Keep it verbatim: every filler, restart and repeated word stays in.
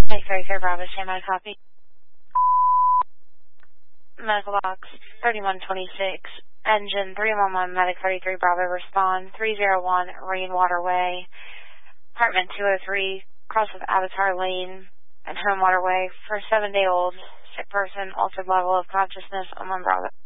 Mike thirty-three Bravo, stand by, copy. Medical box thirty-one twenty-six, engine three one one, Medic thirty-three Bravo, respond three oh one Rainwater Way, apartment two oh three, cross of Avatar Lane and Home Waterway for a seven-day-old sick person, altered level of consciousness on one Bravo.